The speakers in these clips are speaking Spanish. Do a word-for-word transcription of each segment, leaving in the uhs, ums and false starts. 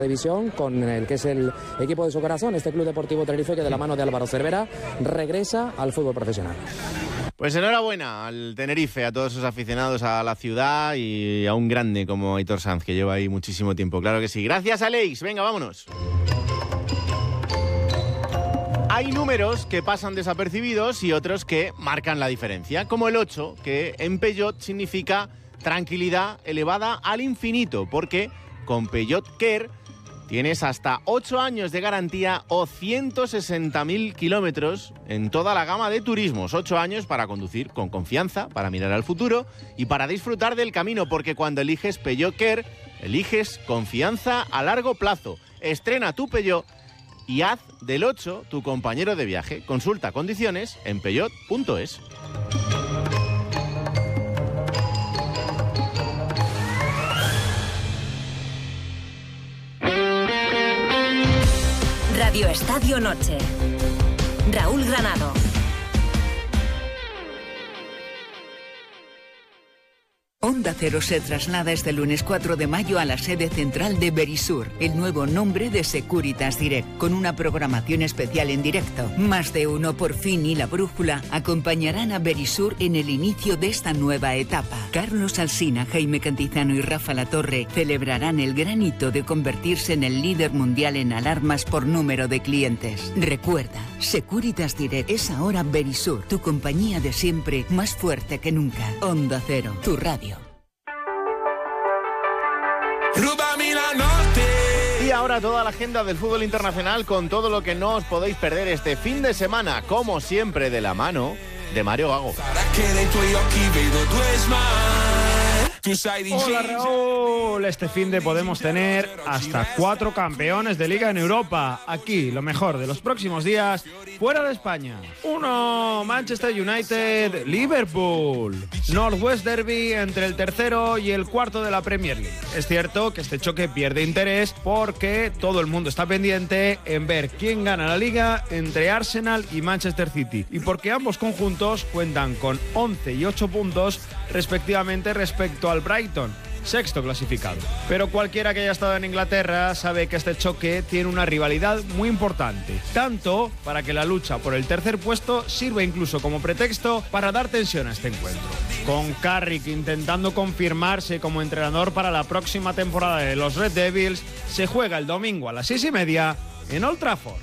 división con el que es el equipo de su corazón, este Club Deportivo Tenerife, que de la mano de Álvaro Cervera regresa al fútbol profesional. Pues enhorabuena al Tenerife, a todos sus aficionados a la ciudad y a un grande como Aitor Sanz, que lleva ahí muchísimo tiempo. Claro que sí. Gracias, Aleix. Venga, vámonos. Hay números que pasan desapercibidos y otros que marcan la diferencia, como el ocho, que en Peugeot significa tranquilidad elevada al infinito, porque con Peugeot Care tienes hasta ocho años de garantía o ciento sesenta mil kilómetros en toda la gama de turismos. ocho años para conducir con confianza, para mirar al futuro y para disfrutar del camino, porque cuando eliges Peugeot Care, eliges confianza a largo plazo. Estrena tu Peugeot y haz del ocho tu compañero de viaje. Consulta condiciones en peugeot punto es. Radio Estadio Noche. Raúl Granado. Onda Cero se traslada este lunes cuatro de mayo a la sede central de Verisur, el nuevo nombre de Securitas Direct, con una programación especial en directo. Más de uno, Por fin y La Brújula acompañarán a Verisur en el inicio de esta nueva etapa. Carlos Alsina, Jaime Cantizano y Rafa Latorre celebrarán el gran hito de convertirse en el líder mundial en alarmas por número de clientes. Recuerda, Securitas Direct es ahora Verisur, tu compañía de siempre, más fuerte que nunca. Onda Cero, tu radio. Y ahora toda la agenda del fútbol internacional con todo lo que no os podéis perder este fin de semana, como siempre de la mano de Mario Gago. Hola Raúl, este fin de podemos tener hasta cuatro campeones de Liga en Europa. Aquí, lo mejor de los próximos días, fuera de España. Uno, Manchester United, Liverpool. Northwest Derby entre el tercero y el cuarto de la Premier League. Es cierto que este choque pierde interés porque todo el mundo está pendiente en ver quién gana la Liga entre Arsenal y Manchester City. Y porque ambos conjuntos cuentan con once y ocho puntos respectivamente respecto al Brighton, sexto clasificado. Pero cualquiera que haya estado en Inglaterra sabe que este choque tiene una rivalidad muy importante, tanto para que la lucha por el tercer puesto sirva incluso como pretexto para dar tensión a este encuentro. Con Carrick intentando confirmarse como entrenador para la próxima temporada de los Red Devils, se juega el domingo a las seis y media en Old Trafford.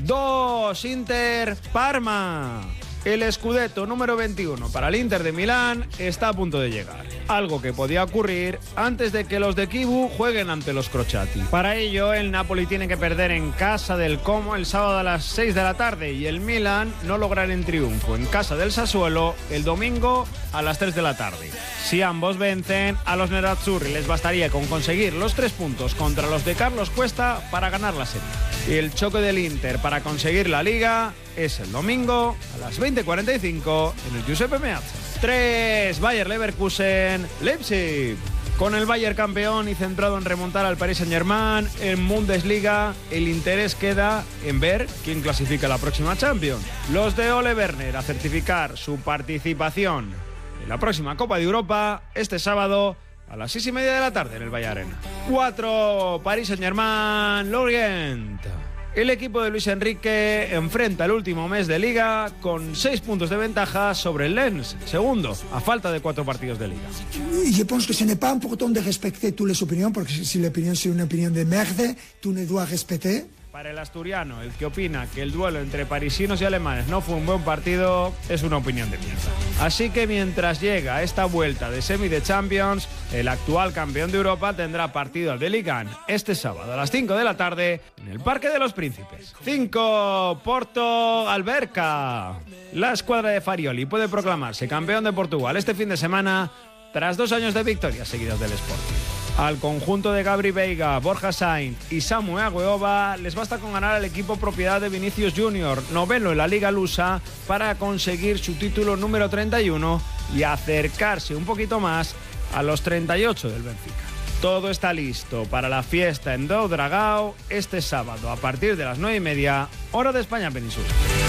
Dos, Inter, Parma. El Scudetto número veintiuno para el Inter de Milán está a punto de llegar, algo que podía ocurrir antes de que los de Kivu jueguen ante los Crociati. Para ello, el Napoli tiene que perder en casa del Como el sábado a las seis de la tarde y el Milan no lograr el triunfo en casa del Sassuolo el domingo a las tres de la tarde. Si ambos vencen, a los nerazzurri les bastaría con conseguir los tres puntos contra los de Carlos Cuesta para ganar la serie. Y el choque del Inter para conseguir la Liga es el domingo a las veinte cuarenta y cinco en el Giuseppe Meazza. tres. Bayer Leverkusen, Leipzig. Con el Bayern campeón y centrado en remontar al Paris Saint-Germain en Bundesliga, el interés queda en ver quién clasifica la próxima Champions. Los de Ole Werner a certificar su participación en la próxima Copa de Europa este sábado a las seis y media de la tarde en el Valle Arena. cuatro. Paris Saint-Germain, Lorient. El equipo de Luis Enrique enfrenta el último mes de Liga con seis puntos de ventaja sobre el Lens, segundo, a falta de cuatro partidos de Liga. Je pense que ce n'est pas important de respecter toutes les opinions, porque si la opinión es una opinión de merde, tú ne dois respecter. Para el asturiano, el que opina que el duelo entre parisinos y alemanes no fue un buen partido, es una opinión de mierda. Así que mientras llega esta vuelta de semi de Champions, el actual campeón de Europa tendrá partido de Liga este sábado a las cinco de la tarde en el Parque de los Príncipes. cinco. Porto Alberca. La escuadra de Farioli puede proclamarse campeón de Portugal este fin de semana tras dos años de victorias seguidas del Sporting. Al conjunto de Gabri Veiga, Borja Sainz y Samu Agueoba les basta con ganar al equipo propiedad de Vinicius Junior, noveno en la Liga Lusa, para conseguir su título número treinta y uno y acercarse un poquito más a los treinta y ocho del Benfica. Todo está listo para la fiesta en Do Dragao este sábado a partir de las nueve y media, hora de España Península.